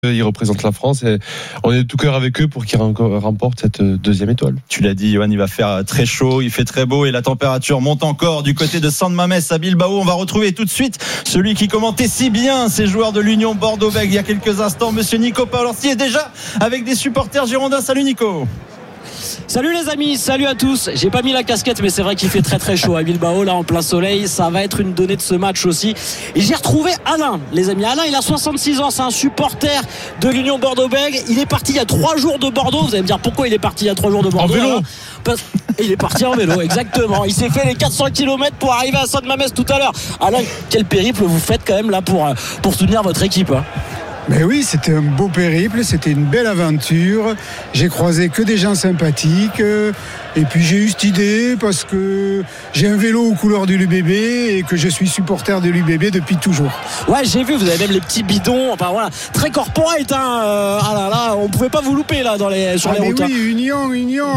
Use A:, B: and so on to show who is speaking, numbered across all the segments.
A: Ils représentent la France et on est de tout cœur avec eux pour qu'ils remportent cette deuxième étoile.
B: Tu l'as dit, Johan, il va faire très chaud, il fait très beau et la température monte encore du côté de San Mamés à Bilbao. On va retrouver tout de suite celui qui commentait si bien ces joueurs de l'Union Bordeaux-Bègles il y a quelques instants, monsieur Nico Paolorsi, est déjà avec des supporters girondins. Salut Nico.
C: Salut les amis, salut à tous. J'ai pas mis la casquette mais c'est vrai qu'il fait très très chaud à Bilbao là en plein soleil. Ça va être une donnée de ce match aussi. Et j'ai retrouvé Alain, les amis. Alain, il a 66 ans, c'est un supporter de l'Union Bordeaux-Bègles. Il est parti il y a 3 jours de Bordeaux. Vous allez me dire pourquoi il est parti il y a 3 jours de Bordeaux.
A: En vélo.
C: Il est parti en vélo, exactement. Il s'est fait les 400 km pour arriver à San Mamés tout à l'heure. Alain, quel périple vous faites quand même là pour soutenir votre équipe, hein.
D: Mais oui, c'était un beau périple, c'était une belle aventure. J'ai croisé que des gens sympathiques. Et puis j'ai eu cette idée parce que j'ai un vélo aux couleurs de l'UBB et que je suis supporter de l'UBB depuis toujours.
C: Ouais, j'ai vu, vous avez même les petits bidons. Enfin voilà, très corporate, hein. Ah là là, on pouvait pas vous louper là sur les routes.
D: Oui, Union,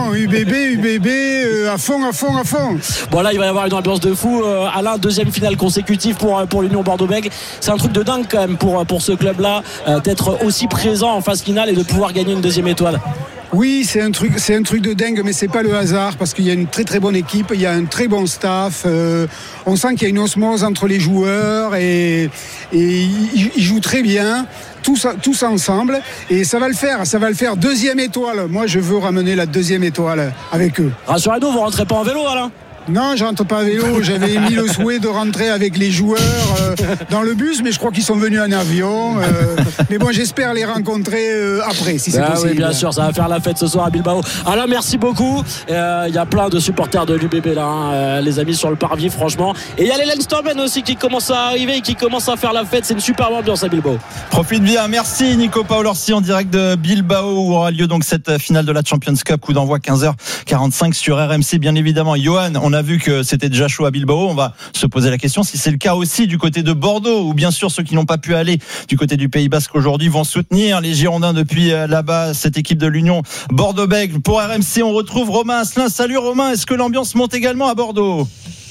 D: UBB, à fond.
C: Bon là, il va y avoir une ambiance de fou. Alain, deuxième finale consécutive pour l'Union Bordeaux-Bègles. C'est un truc de dingue quand même pour ce club-là, d'être aussi présent en phase finale et de pouvoir gagner une deuxième étoile.
D: Oui, c'est un truc de dingue, mais c'est pas le hasard parce qu'il y a une très très bonne équipe, il y a un très bon staff. On sent qu'il y a une osmose entre les joueurs et ils jouent très bien. Tous ensemble, et ça va le faire. Deuxième étoile. Moi, je veux ramener la deuxième étoile avec eux.
C: Rassurez-nous, vous rentrez pas en vélo, Alain?
D: Non, je rentre pas à vélo. J'avais mis le souhait de rentrer avec les joueurs dans le bus, mais je crois qu'ils sont venus en avion. Mais bon, j'espère les rencontrer après, si c'est possible.
C: Oui, bien sûr, ça va faire la fête ce soir à Bilbao. Alain, merci beaucoup. Il y a plein de supporters de l'UBB là, hein, les amis sur le parvis, franchement. Et il y a les Lenstormen aussi qui commencent à arriver et qui commencent à faire la fête. C'est une super ambiance à Bilbao.
B: Profite bien. Merci Nico Paolorsi en direct de Bilbao où aura lieu donc cette finale de la Champions Cup. Coup d'envoi 15h45 sur RMC, bien évidemment. Johan, on a vu que c'était déjà chaud à Bilbao. On va se poser la question si c'est le cas aussi du côté de Bordeaux, où bien sûr ceux qui n'ont pas pu aller du côté du Pays Basque aujourd'hui vont soutenir les Girondins depuis là-bas, cette équipe de l'Union Bordeaux-Bègles. Pour RMC, on retrouve Romain Asselin. Salut Romain, est-ce que l'ambiance monte également à Bordeaux ?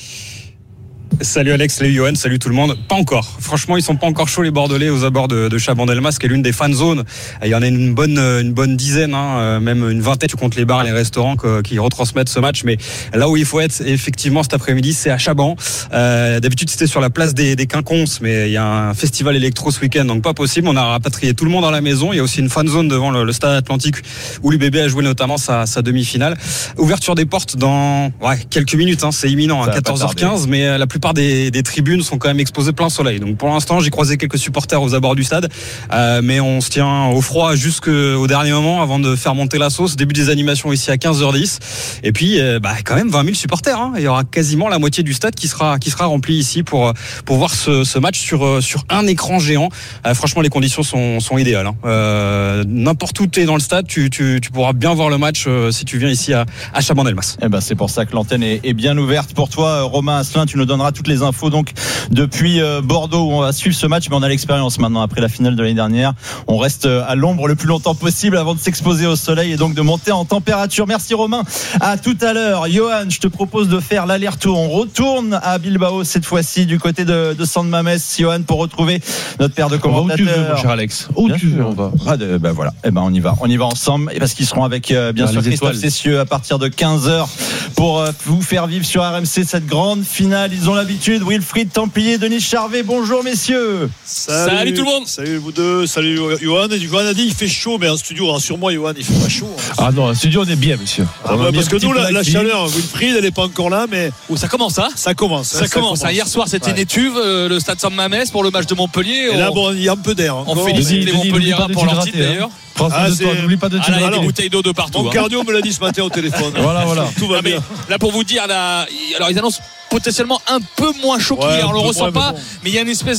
E: Salut Alex, salut Johan, salut tout le monde. Pas encore. Franchement, ils sont pas encore chauds les Bordelais aux abords de Chabandelmas, qui est l'une des fan zones. Il y en a une bonne dizaine, hein, même une vingtaine. Tu comptes les bars et les restaurants qui retransmettent ce match. Mais là où il faut être, effectivement, cet après-midi, c'est à Chaban. D'habitude, c'était sur la place des Quinconces, mais il y a un festival électro ce week-end, donc pas possible. On a rapatrié tout le monde à la maison. Il y a aussi une fan zone devant le stade Atlantique où l'UBB a joué notamment sa demi-finale. Ouverture des portes dans quelques minutes, hein, c'est imminent, à 14h15, mais la plupart des tribunes sont quand même exposées plein soleil. Donc pour l'instant, j'ai croisé quelques supporters aux abords du stade, mais on se tient au froid jusqu'au dernier moment avant de faire monter la sauce. Début des animations ici à 15h10. Et puis quand même 20 000 supporters, hein. Il y aura quasiment la moitié du stade qui sera rempli ici pour voir ce match sur un écran géant. Franchement, les conditions sont idéales, hein. N'importe où tu es dans le stade, tu pourras bien voir le match si tu viens ici à Chabandelmas.
B: C'est pour ça que l'antenne est bien ouverte pour toi, Romain Asselin. Tu nous donneras toutes les infos donc depuis Bordeaux où on va suivre ce match, mais on a l'expérience maintenant après la finale de l'année dernière. On reste à l'ombre le plus longtemps possible avant de s'exposer au soleil et donc de monter en température. Merci Romain, à tout à l'heure. Johan, je te propose de faire l'aller-retour. On retourne à Bilbao cette fois-ci du côté de San Mamés, Johan, pour retrouver notre paire de commentateurs.
A: Où tu veux, mon cher Alex, où tu veux, on va.
B: Voilà, on y va ensemble, et parce qu'ils seront avec bien sûr Christophe Cessieux à partir de 15h pour vous faire vivre sur RMC cette grande finale. Ils ont l'habitude. Wilfried Templier, Denis Charvet, bonjour messieurs.
F: Salut tout le monde. Salut vous deux, salut Johan. Johan a dit il fait chaud, mais en studio, rassure-moi Johan, il fait pas chaud.
A: Ah non, en studio on est bien, monsieur.
F: Parce que nous la chaleur, Wilfried elle est pas encore là, mais
G: ça commence, hein.
F: Ça commence.
G: Hier soir c'était Nétuve, le stade San Mamés pour le match de Montpellier.
F: Et là il y a un peu d'air.
G: On félicite les Montpelliérains pour leur titre d'ailleurs.
A: N'oublie pas de
G: il y a des bouteilles d'eau de partout.
F: Mon cardio me l'a dit ce matin au téléphone.
A: Voilà.
F: Tout va bien.
G: Là pour vous dire, alors ils annoncent potentiellement un peu moins chaud qu'hier, on le ressent pas, mais il y a une espèce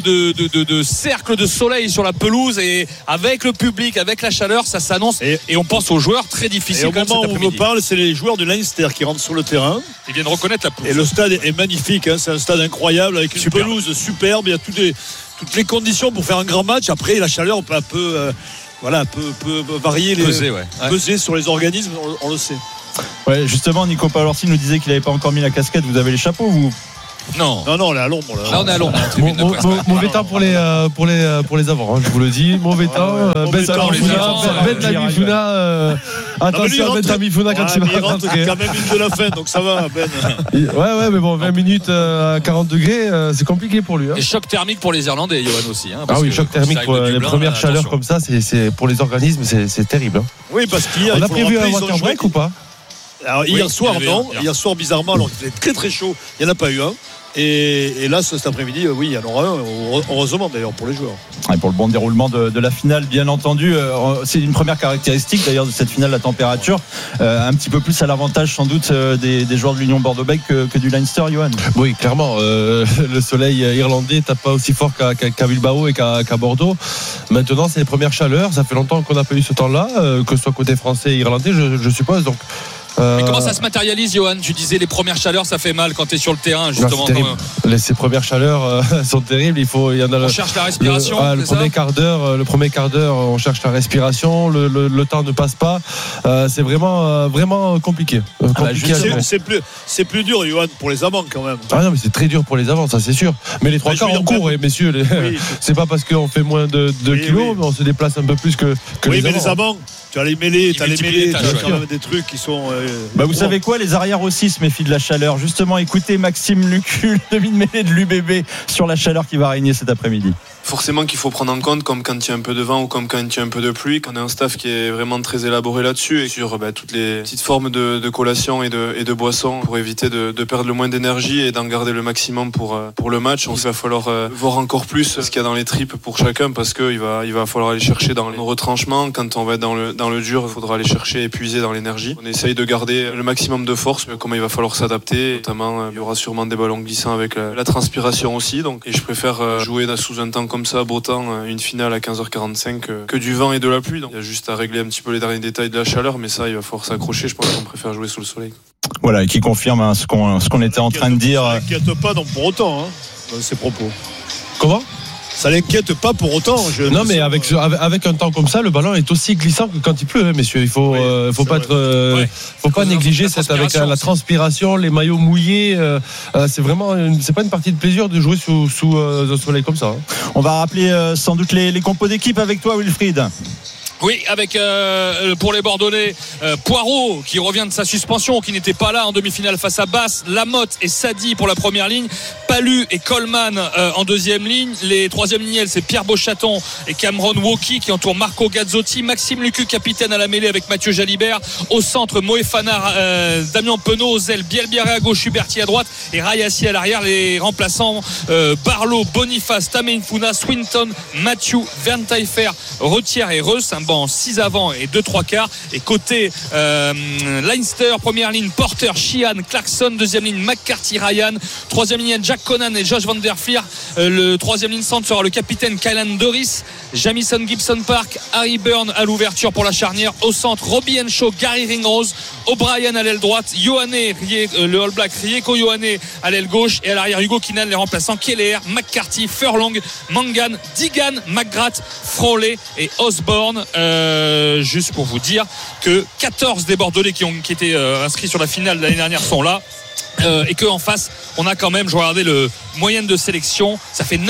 G: de cercle de soleil sur la pelouse et avec le public, avec la chaleur, ça s'annonce et on pense aux joueurs très difficiles.
F: Et au moment où on me parle, c'est les joueurs de Leinster qui rentrent sur le terrain.
G: Ils viennent reconnaître la pelouse.
F: Et le stade est magnifique, hein, c'est un stade incroyable avec une pelouse superbe, il y a toutes les conditions pour faire un grand match. Après la chaleur peut varier, peser sur les organismes, on le sait.
B: Ouais, justement, Nico Paolorsi nous disait qu'il n'avait pas encore mis la casquette. Vous avez les chapeaux, vous?
G: Non,
F: on est à l'ombre.
G: Là, on est à l'ombre.
A: Mauvais temps pour les avants, je vous le dis. Mauvais temps. Ben Tamifuna. Attention, Ben Tamifuna quand il va rentrer.
F: Il y a quand même une de la fin, donc ça va, Ben.
A: Ouais, mais bon, 20 minutes à 40 degrés, c'est compliqué pour lui.
G: Et choc thermique pour les Irlandais, Johan aussi.
A: Ah oui, choc thermique pour les premières chaleurs comme ça, c'est pour les organismes, c'est terrible.
F: Oui, parce qu'hier,
A: on a prévu un water break ou pas?
F: Alors, hier soir, non. Hier soir, bizarrement, alors qu'il était très très chaud, il n'y en a pas eu un. Et là, cet après-midi, oui, il y en aura un, heureusement d'ailleurs pour les joueurs.
B: Et pour le bon déroulement de la finale, bien entendu, c'est une première caractéristique d'ailleurs de cette finale, la température, un petit peu plus à l'avantage sans doute des joueurs de l'Union Bordeaux-Bègles que du Leinster, Johan.
A: Oui, clairement, le soleil irlandais tape pas aussi fort qu'à Bilbao et qu'à Bordeaux. Maintenant, c'est les premières chaleurs, ça fait longtemps qu'on n'a pas eu ce temps-là, que ce soit côté français et irlandais, je suppose. Donc
G: mais comment ça se matérialise, Johan? Tu disais les premières chaleurs, ça fait mal quand tu es sur le terrain, justement.
A: Ces premières chaleurs sont terribles.
G: On cherche la respiration.
A: Le premier quart d'heure, on cherche la respiration. Le temps ne passe pas. C'est vraiment compliqué.
F: C'est plus dur, Johan, pour les avants quand même.
A: Ah non, mais c'est très dur pour les avants, ça c'est sûr. Mais les 3 quarts on court, messieurs. Oui. C'est pas parce qu'on fait moins de kilos, mais on se déplace un peu plus que les avants. Oui, mais
F: les avants. Tu as les mêlées, tu as quand même des trucs qui sont.
B: Vous savez quoi, les arrières aussi se méfient de la chaleur. Justement, écoutez Maxime Lucu, demi-mêlée de l'UBB, sur la chaleur qui va régner cet après-midi.
H: Forcément qu'il faut prendre en compte, comme quand il y a un peu de vent ou comme quand il y a un peu de pluie, qu'on a un staff qui est vraiment très élaboré là-dessus et sur toutes les petites formes de collation et de boissons pour éviter de perdre le moins d'énergie et d'en garder le maximum pour le match. Il va falloir voir encore plus ce qu'il y a dans les tripes pour chacun parce qu'il va falloir aller chercher dans nos retranchements. Quand on va être dans le dur, il faudra aller chercher et puiser dans l'énergie. On essaye de garder le maximum de force, mais comment il va falloir s'adapter. Notamment, il y aura sûrement des ballons glissants avec la transpiration aussi. Et je préfère jouer sous un temps comme ça, beau temps, une finale à 15h45 que du vent et de la pluie. Donc il y a juste à régler un petit peu les derniers détails de la chaleur, mais ça, il va falloir s'accrocher. Je pense qu'on préfère jouer sous le soleil.
B: Voilà, et qui confirme ce qu'on était en train de dire.
F: Ça n'inquiète pas pour autant, dans ses propos.
A: Comment ?
F: Ça l'inquiète pas pour autant.
A: Non, mais avec un temps comme ça, le ballon est aussi glissant que quand il pleut, messieurs. Il faut pas négliger avec la transpiration, les maillots mouillés. C'est pas une partie de plaisir de jouer sous un soleil comme ça.
B: On va rappeler sans doute les compos d'équipe avec toi, Wilfried.
G: Oui, avec pour les Bordelais, Poirot qui revient de sa suspension, qui n'était pas là en demi-finale face à Basse, Lamotte et Sadi pour la première ligne, Palu et Coleman en deuxième ligne. Les troisième lignes, c'est Pierre Beauchaton et Cameron Woki qui entourent Marco Gazzotti, Maxime Lucu capitaine à la mêlée avec Mathieu Jalibert, au centre Moefana, Damien Penaud, aux ailes Bielbiaré à gauche, Huberti à droite et Rayassi à l'arrière. Les remplaçants Barlow, Boniface, Tameifuna, Swinton, Mathieu, Verntaiffer, Retière et Reus, un banc 6 avant et 2 3 quarts. Et côté Leinster, première ligne Porter, Sheehan, Clarkson, deuxième ligne McCarthy, Ryan, troisième ligne Jack Conan et Josh Van Der Fleer. Le troisième ligne centre sera le capitaine Kylan Doris, Jamison Gibson Park, Harry Byrne à l'ouverture pour la charnière. Au centre Robbie Henshaw, Gary Ringrose, O'Brien à l'aile droite, Ioane, le All Black Rieko Ioane à l'aile gauche, et à l'arrière Hugo Kinan, les remplaçants Keller, McCarthy, Furlong, Mangan, Digan, McGrath, Froley et Osborne. Juste pour vous dire que 14 des Bordelais qui étaient inscrits sur la finale de l'année dernière sont là. Et qu'en face on a quand même, je regardais le moyenne de sélection, ça fait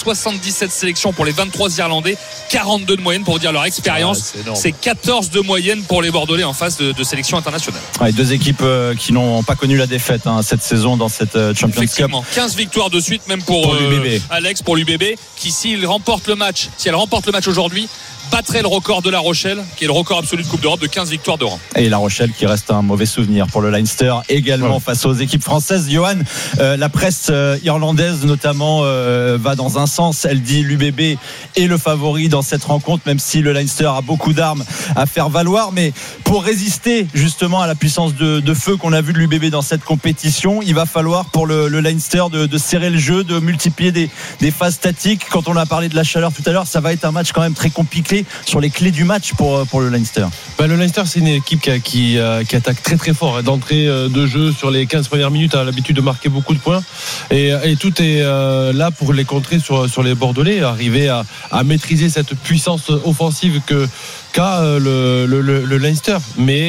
G: 977 sélections pour les 23 Irlandais, 42 de moyenne pour vous dire leur expérience. C'est 14 de moyenne pour les Bordelais en face de sélection internationale.
B: Deux équipes qui n'ont pas connu la défaite cette saison dans cette Champions Cup.
G: 15 victoires de suite même pour l'UBB. Alex, pour l'UBB qui si elle remporte le match aujourd'hui, battrait le record de La Rochelle, qui est le record absolu de Coupe d'Europe de 15 victoires de rang.
B: Et La Rochelle qui reste un mauvais souvenir pour le Leinster également face aux équipes françaises. Johan, la presse irlandaise notamment va dans un sens. Elle dit l'UBB est le favori dans cette rencontre, même si le Leinster a beaucoup d'armes à faire valoir. Mais pour résister justement à la puissance de feu qu'on a vu de l'UBB dans cette compétition, il va falloir pour le Leinster de serrer le jeu, de multiplier des phases statiques. Quand on a parlé de la chaleur tout à l'heure, ça va être un match quand même très compliqué sur les clés du match pour le Leinster.
A: Le Leinster, c'est une équipe qui attaque très très fort. D'entrée de jeu sur les 15 premières minutes, a l'habitude de marquer beaucoup de points et tout est là pour les contrer sur les Bordelais, arriver à maîtriser cette puissance offensive qu'a le Leinster. Mais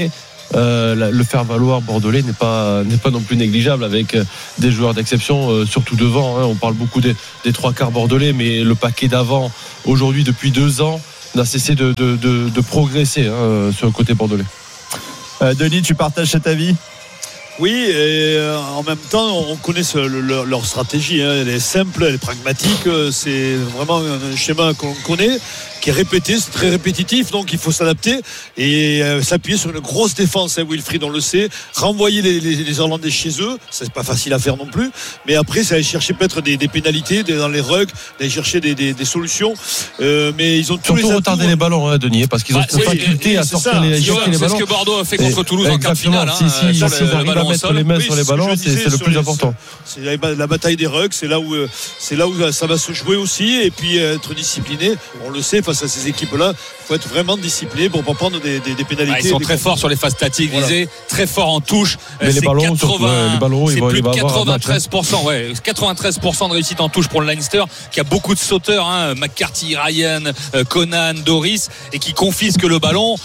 A: le faire valoir bordelais n'est pas non plus négligeable avec des joueurs d'exception, surtout devant. On parle beaucoup des 3/4 bordelais, mais le paquet d'avant aujourd'hui depuis 2 ans n'a cessé de progresser sur le côté bordelais.
B: Denis, tu partages cet avis ?
F: Oui, et en même temps, on connaît leur stratégie. Elle est simple, elle est pragmatique. C'est vraiment un schéma qu'on connaît, qui est répété, c'est très répétitif, donc il faut s'adapter et s'appuyer sur une grosse défense. Wilfried, on le sait, renvoyer les Irlandais chez eux, c'est pas facile à faire non plus. Mais après, c'est aller chercher peut-être des pénalités dans les rucks, d'aller chercher des solutions. Mais ils ont tous
A: surtout retarder les ballons, Denis, parce qu'ils ont cette faculté à sortir les ballons.
G: C'est ce que Bordeaux a fait contre Toulouse en quart de finale.
A: Si ils arrivent à mettre les mains sur les ballons, c'est le plus important.
F: C'est la bataille des rucks, c'est là où ça va se jouer aussi, et puis être discipliné. On le sait, face à ces équipes-là, il faut être vraiment discipliné pour ne pas prendre des pénalités.
G: Ils sont très forts sur les phases statiques, très forts en touche.
A: Mais les ballons,
G: c'est plus de 93%, 93% de réussite en touche pour le Leinster, qui a beaucoup de sauteurs, McCarthy, Ryan, Conan, Doris, et qui confisquent le ballon,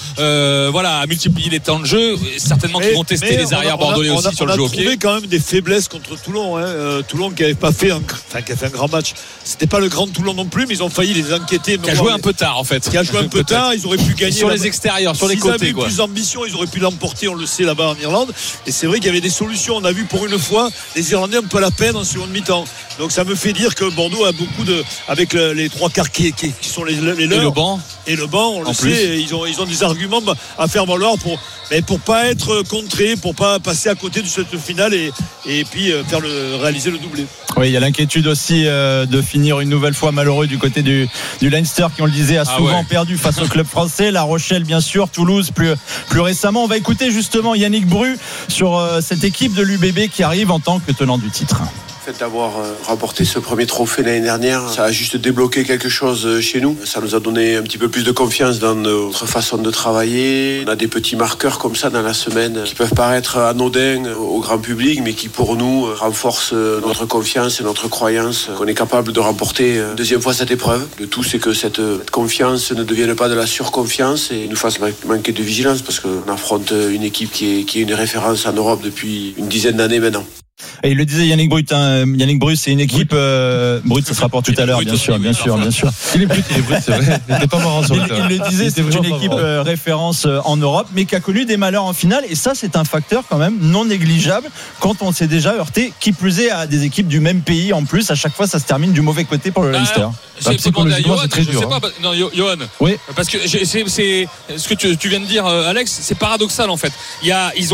G: à multiplier les temps de jeu. Certainement qu'ils vont tester les arrières bordelais aussi sur le jeu au pied.
F: On a trouvé quand même des faiblesses contre Toulon. Toulon qui avait fait un grand match. C'était pas le grand Toulon non plus, mais ils ont failli les inquiéter.
G: Qui a joué un peu tard en fait.
F: Qui a joué un peu tard, ils auraient pu gagner.
G: Sur les extérieurs, sur les côtés.
F: S'ils avaient eu plus d'ambition, ils auraient pu l'emporter, on le sait, là-bas en Irlande. Et c'est vrai qu'il y avait des solutions. On a vu pour une fois les Irlandais un peu à la peine en seconde mi-temps. Donc ça me fait dire que Bordeaux a beaucoup avec les 3/4 qui sont les leurs. Et le banc, on le sait, ils ont des arguments à faire valoir pour pas être contrés, pour pas passer à côté de cette finale et puis réaliser le doublé.
B: Oui, il y a l'inquiétude aussi de finir une nouvelle fois malheureux du côté du Leinster, qui, on le disait, a souvent perdu face au club français. La Rochelle, bien sûr, Toulouse plus récemment. On va écouter justement Yannick Bru sur cette équipe de l'UBB qui arrive en tant que tenant du titre.
I: Le fait d'avoir remporté ce premier trophée l'année dernière, ça a juste débloqué quelque chose chez nous. Ça nous a donné un petit peu plus de confiance dans notre façon de travailler. On a des petits marqueurs comme ça dans la semaine qui peuvent paraître anodins au grand public, mais qui pour nous renforcent notre confiance et notre croyance qu'on est capable de remporter une deuxième fois cette épreuve. Le tout, c'est que cette confiance ne devienne pas de la surconfiance et nous fasse manquer de vigilance, parce qu'on affronte une équipe qui est une référence en Europe depuis une dizaine d'années maintenant.
B: Et il le disait, Yannick Brut. Yannick Brut, c'est une équipe. Brut, ça sera pour tout à l'heure, bien sûr.
A: Il est Brut, c'est vrai. Il n'était pas marrant sur le terrain.
B: Il le disait, c'est une équipe référence en Europe, mais qui a connu des malheurs en finale. Et ça, c'est un facteur quand même non négligeable quand on s'est déjà heurté, qui plus est, à des équipes du même pays en plus. À chaque fois, ça se termine du mauvais côté pour le Leinster.
G: J'ai demandé à Johan,
A: je sais
G: pas. Non, Johan.
A: Oui.
G: Parce que c'est ce que tu viens de dire, Alex, c'est paradoxal en fait. Ils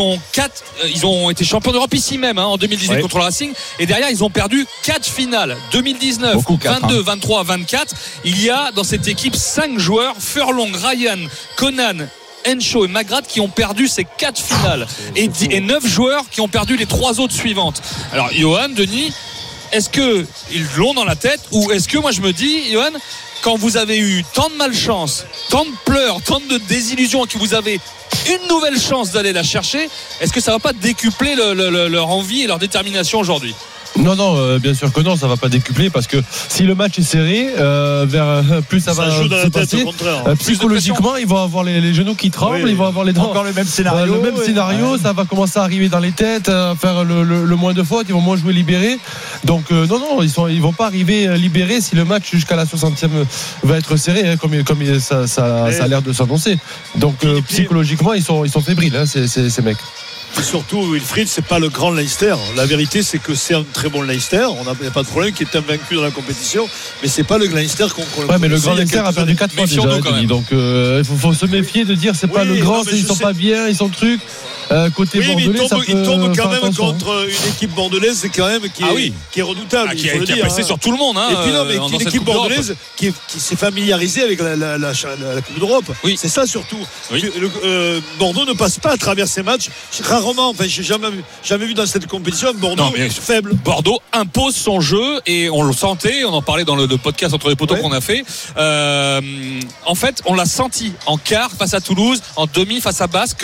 G: ont été champions d'Europe ici même en 2018 contre le Racing, et derrière ils ont perdu 4 finales. 2019, 22, 23, 24. Il y a dans cette équipe 5 joueurs, Furlong, Ryan, Conan, Henshaw et McGrath, qui ont perdu ces 4 finales, et 9 joueurs qui ont perdu les 3 autres suivantes. Alors Johan, Denis, est-ce qu'ils l'ont dans la tête, ou est-ce que moi je me dis, Johan, quand vous avez eu tant de malchance, tant de pleurs, tant de désillusions, et que vous avez une nouvelle chance d'aller la chercher, est-ce que ça va pas décupler leur envie et leur détermination aujourd'hui ?
A: Non, bien sûr que non, ça va pas décupler, parce que si le match est serré, plus ça va se passer. Psychologiquement, ils vont avoir les genoux qui tremblent, ils vont avoir les dents.
B: Encore le même scénario.
A: Ça va commencer à arriver dans les têtes, faire le moins de fautes, ils vont moins jouer libérés. Donc non, ils vont pas arriver libérés si le match jusqu'à la 60e va être serré, comme ça a l'air de s'annoncer. Donc psychologiquement, ils sont fébriles, ces mecs.
F: Et surtout, Wilfried, c'est pas le grand Leinster. La vérité, c'est que c'est un très bon Leinster. On n'a pas de problème, qui est invaincu dans la compétition, mais c'est pas le Leinster qu'on connaît.
A: Ouais, mais le grand Leinster a perdu 4 fois déjà, donc il faut se méfier de dire c'est pas le grand, ils sont pas bien, ils sont trucs. Côté bordelais,
F: il tombe quand même contre une équipe bordelaise qui est redoutable,
G: qui a passé sur tout le monde.
F: Et puis mais une équipe bordelaise qui s'est familiarisée avec la Coupe d'Europe. Oui. C'est ça surtout. Oui. Bordeaux ne passe pas à travers ces matchs. Rarement, j'ai jamais vu dans cette compétition Bordeaux faible.
G: Bordeaux impose son jeu, et on le sentait, on en parlait dans le podcast Entre les poteaux qu'on a fait. En fait, on l'a senti en quart face à Toulouse, en demi face à Basque, que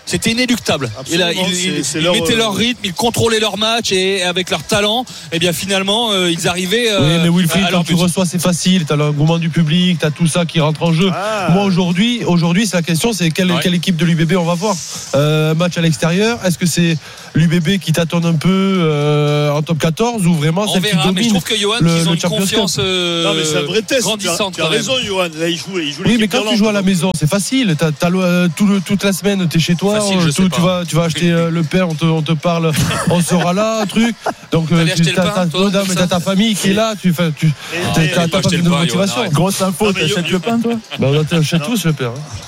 G: c'était inéluctable. Ils mettaient leur rythme, ils contrôlaient leur match et avec leur talent, et bien finalement ils arrivaient.
A: Oui, mais Wilfried, quand tu reçois, c'est facile. T'as l'engouement du public, t'as tout ça qui rentre en jeu. Moi aujourd'hui, c'est la question, c'est quelle équipe de l'UBB on va voir. Match à l'extérieur, est-ce que c'est l'UBB qui tâtonne un peu en top 14 ou vraiment
G: on
A: celle
G: verra,
A: qui domine?
G: Mais je trouve que Johan, ils ont une confiance
F: non, mais c'est un vrai test.
G: grandissante.
F: Tu as raison, Johan. Là, il joue
A: oui, mais quand tu joues à la maison, c'est facile. Toute la semaine, t'es chez toi.
G: Facile,
A: tu vas acheter le pain, on te parle, on sera là, truc. Donc t'as ta famille qui est là. T'as pas de motivation.
B: Grosse info, t'achètes le pain, toi?
A: On achète tous le pain.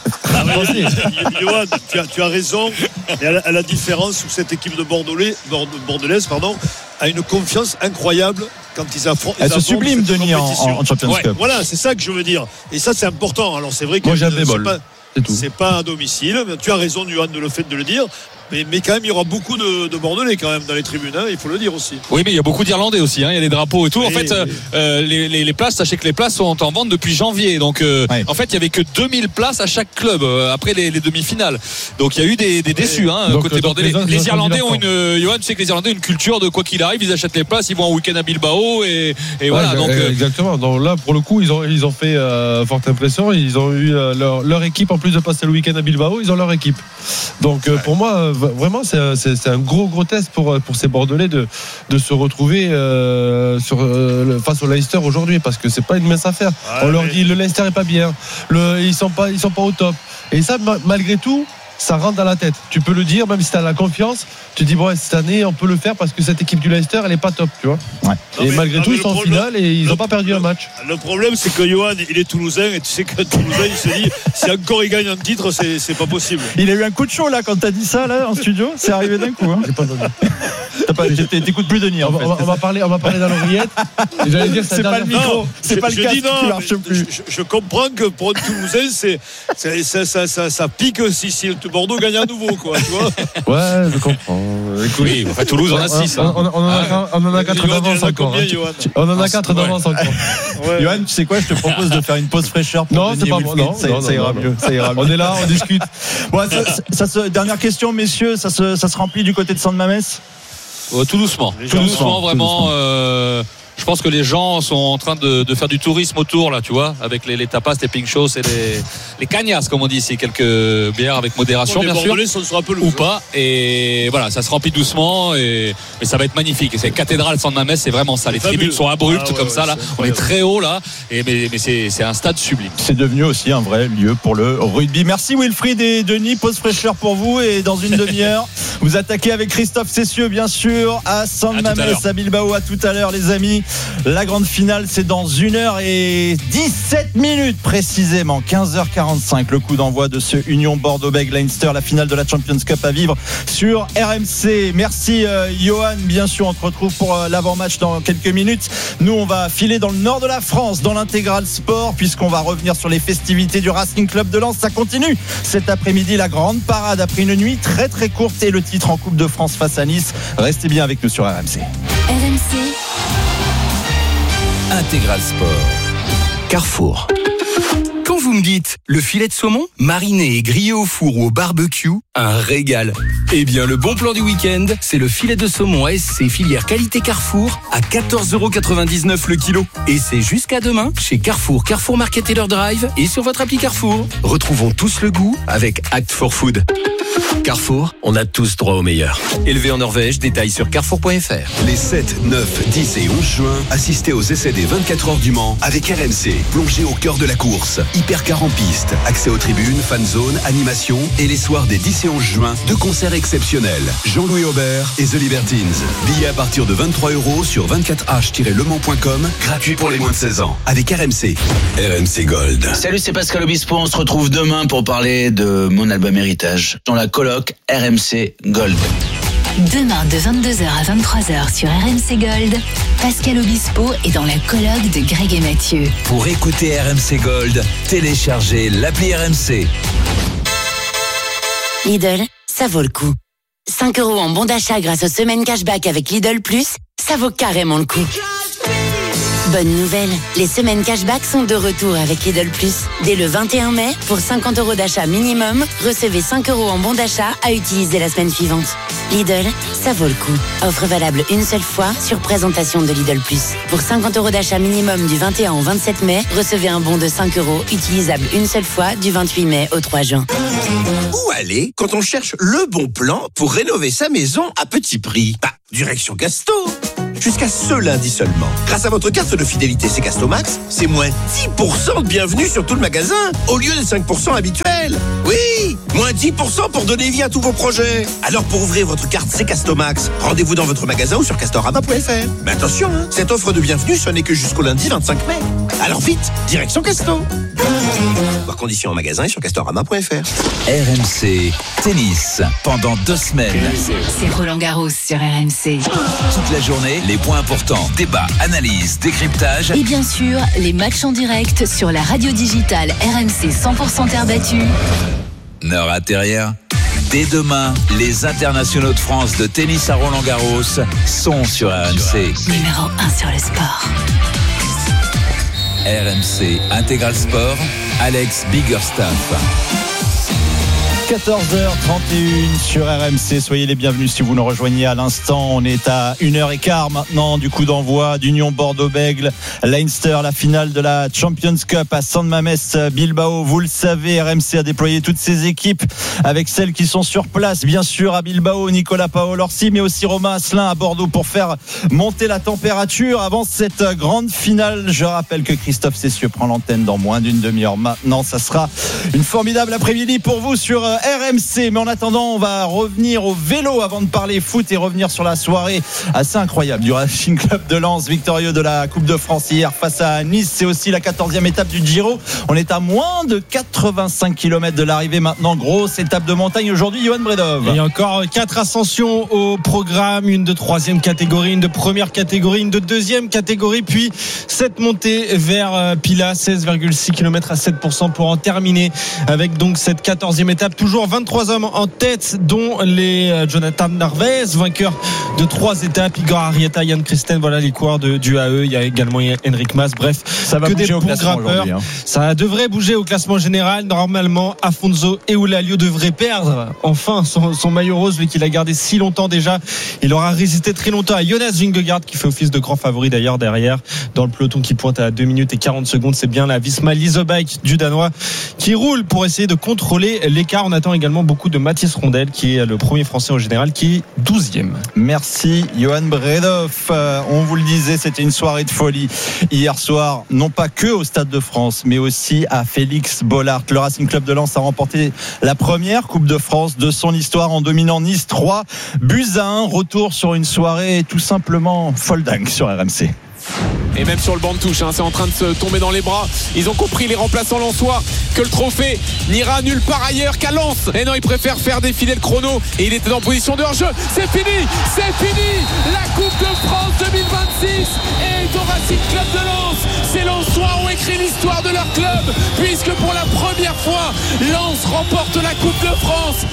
F: Johan, tu as raison. Et à la différence où cette équipe de Bordelaise a une confiance incroyable quand ils affrontent.
B: Elle se sublime, Denis, en Champions Cup.
F: Voilà, c'est ça que je veux dire. Et ça, c'est important. Alors, c'est vrai que
A: moi, j'ai un bémol.
F: C'est pas à domicile. Tu as raison, Johan, de le fait de le dire. Mais quand même, il y aura beaucoup de Bordelais quand même dans les tribunes, hein, il faut le dire aussi.
G: Oui, mais il y a beaucoup d'Irlandais aussi, hein, il y a des drapeaux et tout. En fait, les places, sachez que les places sont en vente depuis janvier. Donc, en fait, il y avait que 2000 places à chaque club après les demi-finales. Donc, il y a eu des déçus, côté Bordelais. Les Irlandais ont Johan, tu sais que les Irlandais ont une culture de quoi qu'il arrive, ils achètent les places, ils vont en week-end à Bilbao et voilà. Donc,
A: exactement. Donc là, pour le coup, ils ont fait forte impression. Ils ont eu leur équipe, en plus de passer le week-end à Bilbao, ils ont leur équipe. Donc, pour moi, vraiment c'est un gros test pour ces Bordelais de se retrouver face au Leicester aujourd'hui, parce que c'est pas une mince affaire. On leur dit le Leicester est pas bien, ils sont pas au top, et ça malgré tout ça rentre dans la tête. Tu peux le dire, même si tu as la confiance, tu dis bon, cette année on peut le faire parce que cette équipe du Leicester elle est pas top, tu vois. Et malgré tout ils sont en finale et ils n'ont pas perdu un match.
F: Le problème c'est que Johan il est toulousain, et tu sais que Toulousain il se dit si encore il gagne un titre c'est pas possible.
B: Il a eu un coup de chaud là quand t'as dit ça là en studio, c'est arrivé d'un coup.
A: J'ai pas entendu.
B: T'écoutes plus Denis.
A: On va parler dans l'oreillette.
B: J'allais dire c'est pas le micro, c'est pas le casque qui marche plus.
F: Je comprends que pour un Toulousain ça pique si le Bordeaux gagne à nouveau, quoi, tu vois.
A: Ouais, je comprends. Écoute,
G: oui, enfin, Toulouse on a 6.
A: On en a 4 d'avance encore. On en a 4 d'avance encore.
B: Johan, tu sais quoi, je te propose de faire une pause fraîcheur pour
A: non, c'est pas bon.
B: Ça ira mieux.
A: On est là, on discute.
B: Dernière question, messieurs, ça se remplit du côté de Saint-Mamès?
G: Tout doucement, vraiment. Je pense que les gens sont en train de faire du tourisme autour là, tu vois, avec les tapas, les pink shows et les cagnasses comme on dit ici, quelques bières avec modération bien sûr, ou pas. Et voilà, ça se remplit doucement mais ça va être magnifique. Et c'est cathédrale San Mamés, c'est vraiment ça. Les tribunes sont abruptes comme ça là. On est très haut là, mais c'est un stade sublime.
B: C'est devenu aussi un vrai lieu pour le rugby. Merci Wilfried et Denis, pause fraîcheur pour vous, et dans une demi-heure vous attaquez avec Christophe Cessieux bien sûr à San Mamés à Bilbao. À tout à l'heure les amis. La grande finale, c'est dans 1h17 précisément, 15h45, le coup d'envoi de ce Union Bordeaux-Bègles-Leinster, la finale de la Champions Cup à vivre sur RMC. Merci Johan, bien sûr, on te retrouve pour l'avant-match dans quelques minutes. Nous, on va filer dans le nord de la France, dans l'intégral sport, puisqu'on va revenir sur les festivités du Racing Club de Lens. Ça continue cet après-midi, la grande parade après une nuit très très courte et le titre en Coupe de France face à Nice. Restez bien avec nous sur RMC.
J: RMC Intégral Sport. Carrefour. Quand vous me dites le filet de saumon, mariné et grillé au four ou au barbecue, un régal. Eh bien, le bon plan du week-end, c'est le filet de saumon ASC filière qualité Carrefour à 14,99€ le kilo. Et c'est jusqu'à demain chez Carrefour, Carrefour Market Taylor Drive et sur votre appli Carrefour. Retrouvons tous le goût avec Act for Food. Carrefour, on a tous droit au meilleur. Élevé en Norvège, détails sur carrefour.fr.
K: Les 7, 9, 10 et 11 juin, assistez aux essais des 24 heures du Mans avec RMC. Plongez au cœur de la course. Hypercar en piste, accès aux tribunes, fan zone, animation et les soirs des 10 et 11 juin, deux concerts exceptionnels. Jean-Louis Aubert et The Libertines. Billets à partir de 23€ sur 24h-lemans.com, gratuit pour les moins de 16 ans. Avec RMC. RMC Gold.
L: Salut, c'est Pascal Obispo. On se retrouve demain pour parler de mon album Héritage dans la colloque RMC Gold.
M: Demain de 22h à 23h sur RMC Gold, Pascal Obispo est dans la colloque de Greg et Mathieu.
J: Pour écouter RMC Gold, téléchargez l'appli RMC.
N: Lidl, ça vaut le coup. 5€ en bon d'achat grâce aux semaines cashback avec Lidl Plus, ça vaut carrément le coup. Bonne nouvelle, les semaines cashback sont de retour avec Lidl Plus. Dès le 21 mai, pour 50 € d'achat minimum, recevez 5 € en bon d'achat à utiliser la semaine suivante. Lidl, ça vaut le coup. Offre valable une seule fois sur présentation de Lidl Plus. Pour 50 € d'achat minimum du 21 au 27 mai, recevez un bon de 5 € utilisable une seule fois du 28 mai au 3 juin.
O: Où aller quand on cherche le bon plan pour rénover sa maison à petit prix? Direction Casto. Jusqu'à ce lundi seulement. Grâce à votre carte de fidélité C'est Casto Max, c'est moins 10% de bienvenue sur tout le magasin, au lieu des 5% habituels. Oui, moins 10% pour donner vie à tous vos projets. Alors pour ouvrir votre carte C'est Casto Max, rendez-vous dans votre magasin ou sur castorama.fr. Mais attention, cette offre de bienvenue, ce n'est que jusqu'au lundi 25 mai. Alors vite, direction Casto. Voir conditions en magasin et sur castorama.fr.
J: RMC Tennis, pendant 2 semaines.
M: C'est Roland Garros sur RMC.
J: Toute la journée, les points importants, débats, analyses, décryptage.
M: Et bien sûr, les matchs en direct sur la radio digitale RMC 100% terre battue.
J: Ne ratez rien. Dès demain, les internationaux de France de tennis à Roland Garros sont sur RMC.
M: Numéro 1 sur le sport.
J: RMC Intégral Sport, Alex Biggerstaff.
B: 14h31 sur RMC, soyez les bienvenus si vous nous rejoignez à l'instant. On est à 1h15 maintenant du coup d'envoi d'Union Bordeaux-Bègles, Leinster, la finale de la Champions Cup à San Mamés Bilbao. Vous le savez, RMC a déployé toutes ses équipes avec celles qui sont sur place, bien sûr à Bilbao, Nicolas Paolorsi, mais aussi Romain Asselin à Bordeaux pour faire monter la température avant cette grande finale. Je rappelle que Christophe Cessieux prend l'antenne dans moins d'une demi-heure maintenant. Ça sera une formidable après-midi pour vous sur RMC, mais en attendant on va revenir au vélo avant de parler foot et revenir sur la soirée assez incroyable du Racing Club de Lens, victorieux de la Coupe de France hier face à Nice. C'est aussi la 14e étape du Giro, on est à moins de 85 km de l'arrivée maintenant, grosse étape de montagne aujourd'hui. Johan Bredov,
P: il y a encore 4 ascensions au programme, une de 3e catégorie, une de première catégorie, une de 2e catégorie, puis cette montée vers Pila, 16,6 km à 7% pour en terminer avec donc cette 14e étape. Toujours 23 hommes en tête, dont les Jonathan Narvaez, vainqueur de 3 étapes, Igor Arrieta, Yann Christen, voilà les coureurs du AE. Il y a également Henrik Mas. Bref,
B: ça va bouger au classement aujourd'hui.
P: Ça devrait bouger au classement général. Normalement, Afonso Eulalio devrait perdre enfin son maillot rose, lui qu'il a gardé si longtemps déjà. Il aura résisté très longtemps à Jonas Vingegaard, qui fait office de grand favori d'ailleurs derrière, dans le peloton qui pointe à 2 minutes et 40 secondes. C'est bien la Visma Leasebike du Danois qui roule pour essayer de contrôler l'écart. On attend également beaucoup de Mathis Rondel, qui est le premier français au général, qui est 12e.
B: Merci Johan Bredov. On vous le disait, c'était une soirée de folie hier soir, non pas que au Stade de France, mais aussi à Félix Bollaert. Le Racing Club de Lens a remporté la première Coupe de France de son histoire en dominant Nice 3-1. Retour sur une soirée tout simplement folle dingue sur RMC.
Q: Et même sur le banc de touche, c'est en train de se tomber dans les bras. Ils ont compris, les remplaçants lensois, que le trophée n'ira nulle part ailleurs qu'à Lens. Et non, ils préfèrent faire défiler le chrono. Et il était en position de hors-jeu. C'est fini. La Coupe de France 2026 est au Racing Club de Lens. Ces Lensois ont écrit l'histoire de leur club, puisque pour la première fois, Lens remporte la Coupe de France.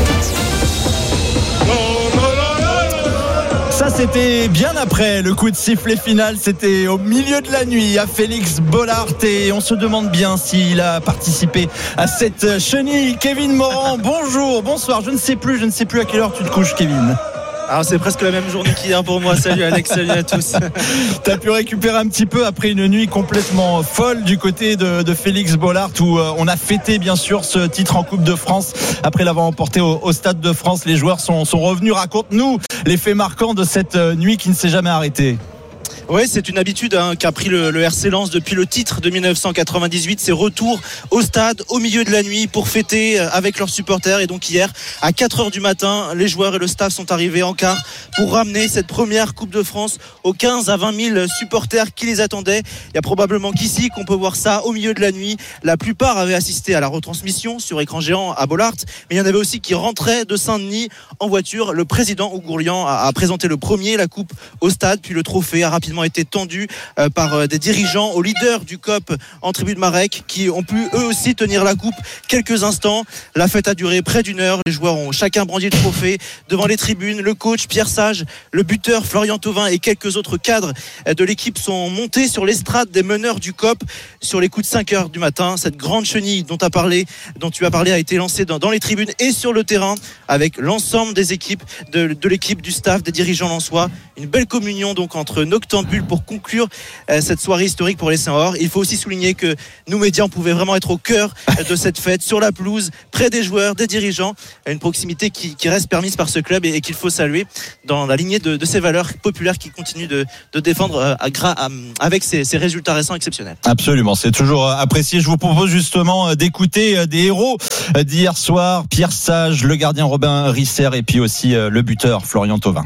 B: Ça, c'était bien après le coup de sifflet final. C'était au milieu de la nuit à Félix Bollaert. Et on se demande bien s'il a participé à cette chenille. Kevin Morand, bonsoir. Je ne sais plus à quelle heure tu te couches, Kevin.
R: Alors c'est presque la même journée qu'hier pour moi. Salut Alex, salut à tous.
B: T'as pu récupérer un petit peu après une nuit complètement folle du côté de Félix Bollaert, où on a fêté bien sûr ce titre en Coupe de France après l'avoir emporté au Stade de France. Les joueurs sont revenus. Raconte-nous les faits marquants de cette nuit qui ne s'est jamais arrêtée.
R: Oui, c'est une habitude qu'a pris le RC Lens depuis le titre de 1998. C'est retour au stade au milieu de la nuit pour fêter avec leurs supporters. Et donc hier, à 4h du matin, les joueurs et le staff sont arrivés en quart pour ramener cette première Coupe de France aux 15 à 20 000 supporters qui les attendaient. Il y a probablement qu'ici qu'on peut voir ça au milieu de la nuit. La plupart avaient assisté à la retransmission sur écran géant à Bollaert, mais il y en avait aussi qui rentraient de Saint-Denis en voiture. Le président Ougourlian a présenté le premier la coupe au stade, puis le trophée a rapidement malheureusement été tendu par des dirigeants au leader du COP en tribune Marek qui ont pu eux aussi tenir la coupe quelques instants. La fête a duré près d'une heure. Les joueurs ont chacun brandi le trophée devant les tribunes. Le coach Pierre Sage, le buteur Florian Thauvin et quelques autres cadres de l'équipe sont montés sur l'estrade des meneurs du COP sur les coups de 5 heures du matin. Cette grande chenille dont tu as parlé a été lancée dans les tribunes et sur le terrain avec l'ensemble des équipes de l'équipe, du staff, des dirigeants lensois. Une belle communion donc entre Noctambule pour conclure cette soirée historique pour les Saint-Or. Il faut aussi souligner que nous médias on pouvait vraiment être au cœur de cette fête, sur la pelouse, près des joueurs, des dirigeants, une proximité qui reste permise par ce club et qu'il faut saluer dans la lignée de ces valeurs populaires qui continuent de défendre avec ces résultats récents exceptionnels.
B: Absolument, c'est toujours apprécié. Je vous propose justement d'écouter des héros d'hier soir, Pierre Sage, le gardien Robin Risser et puis aussi le buteur Florian Thauvin.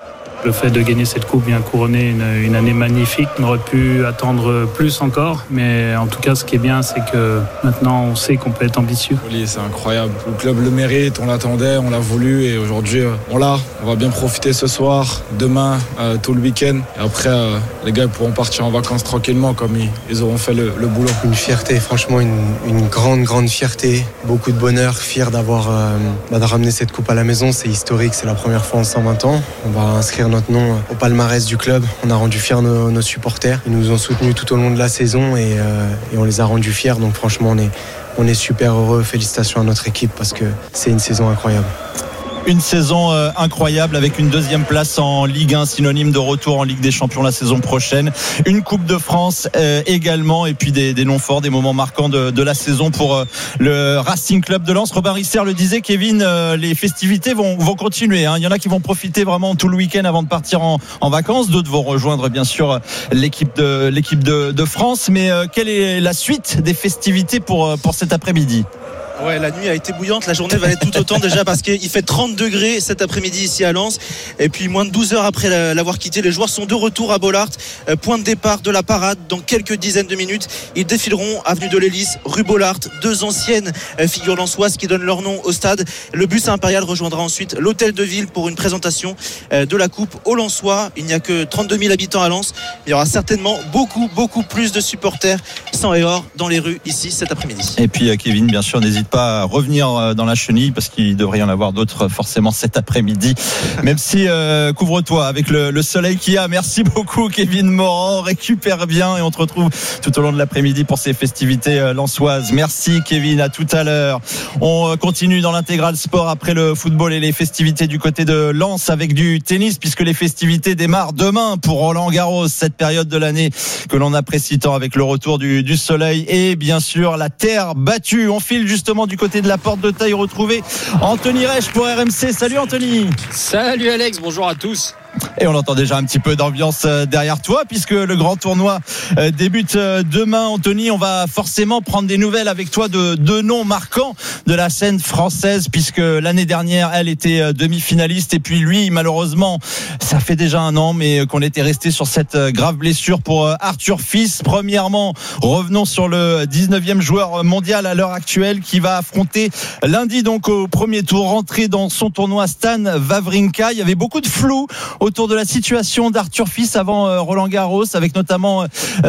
S: Le fait de gagner cette coupe, bien couronner une année magnifique, on aurait pu attendre plus encore, mais en tout cas ce qui est bien c'est que maintenant on sait qu'on peut être ambitieux.
T: Oui, c'est incroyable, le club le mérite, on l'attendait, on l'a voulu et aujourd'hui on va bien profiter ce soir, demain, tout le week-end et après les gars pourront partir en vacances tranquillement comme ils auront fait le boulot.
U: Une fierté, franchement une grande fierté, beaucoup de bonheur, fier d'avoir de ramener cette coupe à la maison, c'est historique, c'est la première fois en 120 ans, on va inscrire notre nom au palmarès du club. On a rendu fiers nos supporters. Ils nous ont soutenus tout au long de la saison et on les a rendus fiers. Donc franchement, on est super heureux. Félicitations à notre équipe parce que c'est une saison incroyable.
B: Une saison incroyable avec une deuxième place en Ligue 1, synonyme de retour en Ligue des Champions la saison prochaine. Une Coupe de France également et puis des noms forts, des moments marquants de la saison pour le Racing Club de Lens. Robin Risser le disait, Kevin, les festivités vont continuer. Il y en a qui vont profiter vraiment tout le week-end avant de partir en vacances. D'autres vont rejoindre bien sûr l'équipe de France. Mais quelle est la suite des festivités pour cet après-midi ?
R: Ouais, la nuit a été bouillante, la journée va être tout autant déjà parce qu'il fait 30 degrés cet après-midi ici à Lens et puis moins de 12 heures après l'avoir quitté, les joueurs sont de retour à Bollaert, point de départ de la parade dans quelques dizaines de minutes. Ils défileront avenue de l'Hélice, rue Bollaert, deux anciennes figures lensoises qui donnent leur nom au stade. Le bus impérial rejoindra ensuite l'hôtel de ville pour une présentation de la coupe aux Lensois. Il n'y a que 32 000 habitants à Lens, il y aura certainement beaucoup plus de supporters sang et or dans les rues ici cet après-midi.
B: Et puis Kevin, bien sûr, n'hésite pas à revenir dans la chenille parce qu'il devrait y en avoir d'autres forcément cet après-midi, même si couvre-toi avec le soleil qu'il y a. Merci beaucoup Kevin Morand, récupère bien et on te retrouve tout au long de l'après-midi pour ces festivités lensoises. Merci Kevin, à tout à l'heure. On continue dans l'intégral sport après le football et les festivités du côté de Lens avec du tennis puisque les festivités démarrent demain pour Roland Garros, cette période de l'année que l'on apprécie tant avec le retour du soleil et bien sûr la terre battue. On file justement du côté de la Porte d'Auteuil retrouver Anthony Reich pour RMC. Salut Anthony.
V: Salut Alex, bonjour à tous.
B: Et on entend déjà un petit peu d'ambiance derrière toi puisque le grand tournoi débute demain. Anthony, on va forcément prendre des nouvelles avec toi de deux noms marquants de la scène française puisque l'année dernière elle était demi-finaliste et puis lui malheureusement ça fait déjà un an mais qu'on était resté sur cette grave blessure pour Arthur Fils. Premièrement, revenons sur le 19e joueur mondial à l'heure actuelle qui va affronter lundi donc au premier tour, rentrer dans son tournoi Stan Wawrinka. Il y avait beaucoup de flou autour de la situation d'Arthur Fils avant Roland Garros avec notamment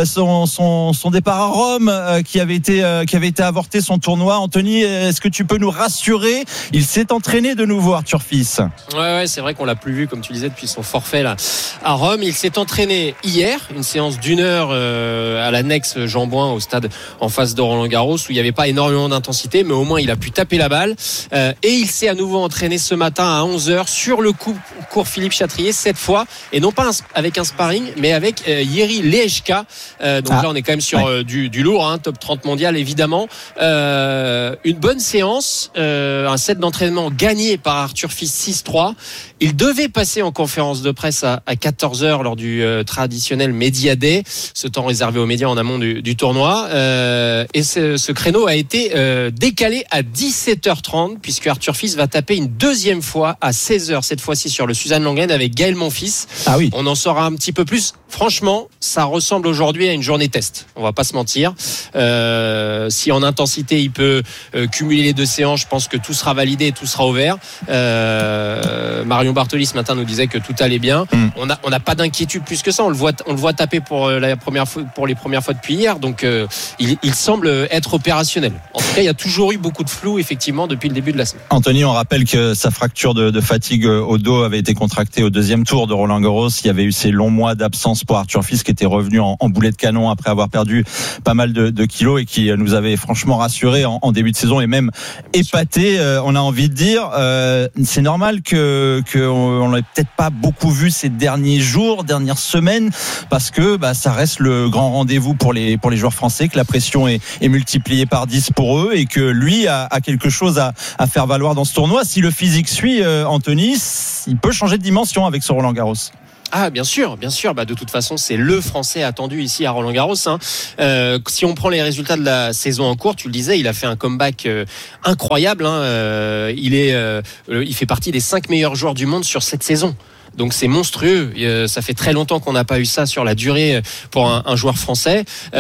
B: son départ à Rome qui avait été avorté son tournoi. Anthony, est-ce que tu peux nous rassurer? Il s'est entraîné de nouveau Arthur Fils.
V: Ouais, c'est vrai qu'on l'a plus vu comme tu disais depuis son forfait là à Rome. Il s'est entraîné hier, une séance d'1 heure à l'annexe Jean Bouin au stade en face de Roland Garros où il n'y avait pas énormément d'intensité mais au moins il a pu taper la balle et il s'est à nouveau entraîné ce matin à 11h sur le cours Philippe Chatrier cette fois et non pas avec un sparring mais avec Jiří Lehečka donc là on est quand même sur du lourd top 30 mondial évidemment. Une bonne séance, un set d'entraînement gagné par Arthur Fils 6-3. Il devait passer en conférence de presse à 14h lors du traditionnel Media Day, ce temps réservé aux médias en amont du tournoi et ce créneau a été décalé à 17h30 puisque Arthur Fils va taper une deuxième fois à 16h cette fois-ci sur le Suzanne Lenglen avec Gaël Gaël Monfils.
B: Ah oui.
V: On en saura un petit peu plus. Franchement, ça ressemble aujourd'hui à une journée test. On va pas se mentir. Si en intensité il peut cumuler les 2 séances, je pense que tout sera validé et tout sera ouvert. Marion Bartoli ce matin nous disait que tout allait bien. On n'a pas d'inquiétude plus que ça. On le voit taper pour les premières fois depuis hier. Donc il semble être opérationnel. En tout cas, il y a toujours eu beaucoup de flou effectivement depuis le début de la semaine.
B: Anthony, on rappelle que sa fracture de fatigue au dos avait été contractée au 2e tour de Roland-Garros. Il y avait eu ces longs mois d'absence pour Arthur Fils qui était revenu en boulet de canon après avoir perdu pas mal de kilos et qui nous avait franchement rassuré en début de saison et même épaté. On a envie de dire, c'est normal qu'on l'ait peut-être pas beaucoup vu ces derniers jours, dernières semaines, parce que ça reste le grand rendez-vous pour les joueurs français, que la pression est multipliée par 10 pour eux et que lui a quelque chose à faire valoir dans ce tournoi. Si le physique suit, Anthony, il peut changer de dimension avec ce Roland-Garros.
V: Ah bien sûr. De toute façon, c'est le Français attendu ici à Roland-Garros. Si on prend les résultats de la saison en cours, tu le disais, il a fait un comeback incroyable. Il fait partie des 5 meilleurs joueurs du monde sur cette saison. Donc c'est monstrueux. Ça fait très longtemps qu'on n'a pas eu ça sur la durée pour un joueur français. Il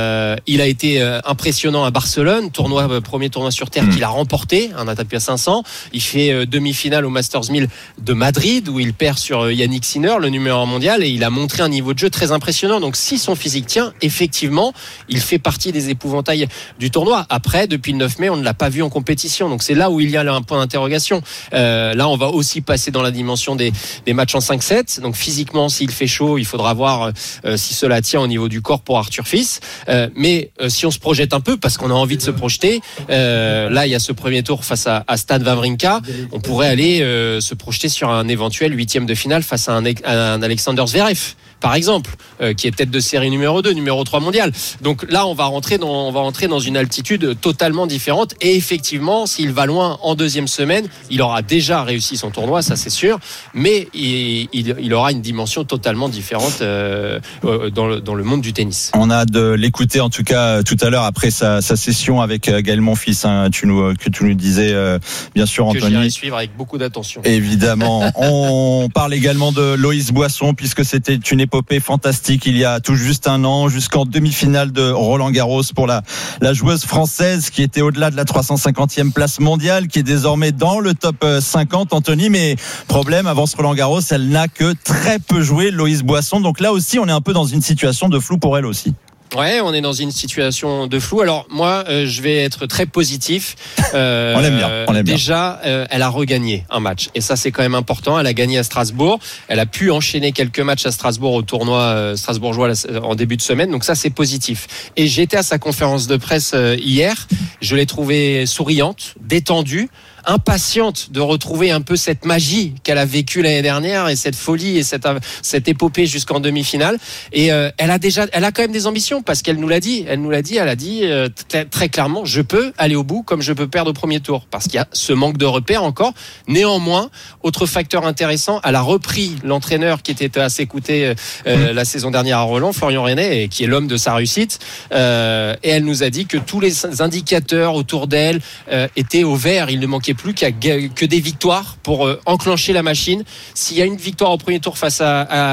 V: a été impressionnant à Barcelone, premier tournoi sur terre qu'il a remporté, un ATP 500. Il fait demi-finale au Masters 1000 de Madrid où il perd sur Yannick Sinner, le numéro 1 mondial, et il a montré un niveau de jeu très impressionnant. Donc si son physique tient, effectivement, il fait partie des épouvantails du tournoi. Après, depuis le 9 mai, on ne l'a pas vu en compétition. Donc c'est là où il y a un point d'interrogation. Là, on va aussi passer dans la dimension des match en 5-7, donc physiquement s'il fait chaud il faudra voir si cela tient au niveau du corps pour Arthur Fils, mais si on se projette un peu parce qu'on a envie de se projeter, là il y a ce premier tour face à Stan Wawrinka, on pourrait aller se projeter sur un éventuel 8e de finale face à un Alexander Zverev par exemple, qui est tête de série numéro 2, numéro 3 mondial. Donc là, on va rentrer dans une altitude totalement différente. Et effectivement, s'il va loin en 2e semaine, il aura déjà réussi son tournoi, ça c'est sûr. Mais il aura une dimension totalement différente dans le monde du tennis.
B: On a de l'écouter en tout cas tout à l'heure après sa session avec Gaël Monfils, que tu nous disais bien sûr, Anthony.
V: Que j'irai suivre avec beaucoup d'attention.
B: Évidemment. On parle également de Loïs Boisson puisque c'était une épopée fantastique il y a tout juste un an jusqu'en demi-finale de Roland-Garros pour la joueuse française qui était au-delà de la 350e place mondiale, qui est désormais dans le top 50, Anthony, mais problème, avant ce Roland-Garros, elle n'a que très peu joué, Loïs Boisson, donc là aussi on est un peu dans une situation de flou pour elle aussi.
V: Ouais, on est dans une situation de flou. Alors moi, je vais être très positif.
B: On l'aime bien.
V: Déjà, elle a regagné un match, et ça c'est quand même important. Elle a gagné à Strasbourg. Elle a pu enchaîner quelques matchs à Strasbourg au tournoi strasbourgeois en début de semaine. Donc ça c'est positif. Et j'étais à sa conférence de presse hier. Je l'ai trouvée souriante, détendue, impatiente de retrouver un peu cette magie qu'elle a vécue l'année dernière et cette folie et cette épopée jusqu'en demi-finale. Et elle a quand même des ambitions parce qu'elle nous l'a dit. Elle a dit très clairement, je peux aller au bout comme je peux perdre au premier tour parce qu'il y a ce manque de repères encore. Néanmoins, autre facteur intéressant, elle a repris l'entraîneur qui était à s'écouter la saison dernière à Roland, Florian Renet, qui est l'homme de sa réussite. Et elle nous a dit que tous les indicateurs autour d'elle étaient au vert. Il ne manquait plus que des victoires pour enclencher la machine. S'il y a une victoire au premier tour face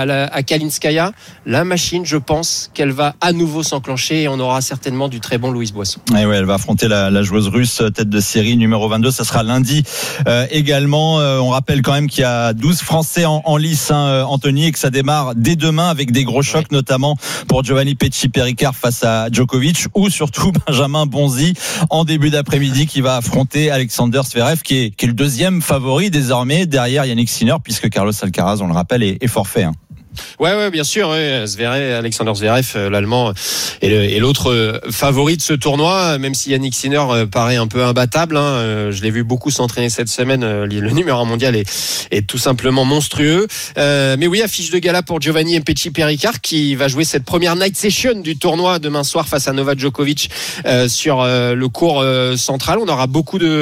V: à Kalinskaya, la machine, je pense qu'elle va à nouveau s'enclencher et on aura certainement du très bon Loïs Boisson.
B: Et ouais, elle va affronter la joueuse russe tête de série numéro 22. Ça sera lundi également. On rappelle quand même qu'il y a 12 Français en lice, Anthony, et que ça démarre dès demain avec des gros chocs, notamment pour Giovanni Pesci-Péricard face à Djokovic, ou surtout Benjamin Bonzi en début d'après-midi qui va affronter Alexander Zverev, qui est le deuxième favori désormais derrière Yannick Sinner, puisque Carlos Alcaraz, on le rappelle, est forfait.
V: Ouais, bien sûr. Ouais. Alexander Zverev, l'Allemand, est l'autre favori de ce tournoi, même si Yannick Sinner paraît un peu imbattable. Je l'ai vu beaucoup s'entraîner cette semaine. Le numéro 1 mondial est tout simplement monstrueux. Mais oui, affiche de gala pour Giovanni Pesci-Péricard qui va jouer cette première night session du tournoi demain soir face à Novak Djokovic sur le court central. On aura beaucoup de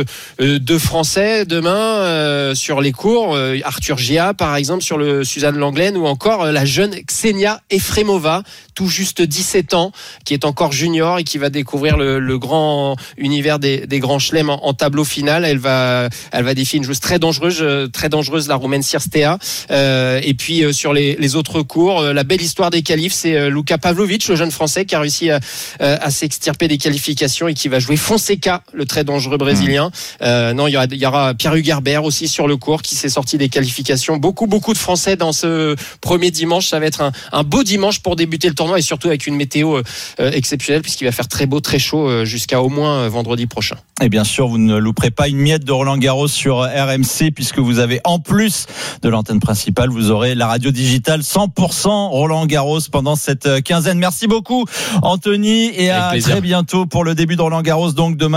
V: Français demain sur les courts. Arthur Gia, par exemple, sur le Suzanne Lenglen, ou encore encore la jeune Ksenia Efremova, tout juste 17 ans, qui est encore junior et qui va découvrir le grand univers des grands chelems en tableau final. Elle va défier une joueuse très dangereuse, la Roumaine Cirstea. Et puis sur les autres cours, la belle histoire des qualifs, c'est Luka Pavlovic, le jeune Français, qui a réussi à s'extirper des qualifications et qui va jouer Fonseca, le très dangereux Brésilien. Non, il y aura Pierre Hugerbert aussi sur le cours, qui s'est sorti des qualifications. Beaucoup de Français dans ce premier dimanche. Ça va être un beau dimanche pour débuter le tournoi, et surtout avec une météo exceptionnelle, puisqu'il va faire très beau, très chaud jusqu'à au moins vendredi prochain.
B: Et bien sûr, vous ne louperez pas une miette de Roland Garros sur RMC, puisque vous avez, en plus de l'antenne principale, vous aurez la radio digitale 100% Roland Garros pendant cette quinzaine. Merci beaucoup Anthony, et à très bientôt pour le début de Roland Garros, donc demain.